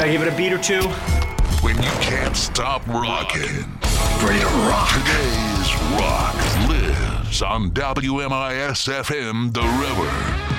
I give it a beat or two. When you can't stop rocking. Ready to rock. Today's rock lives on WMIS FM The River.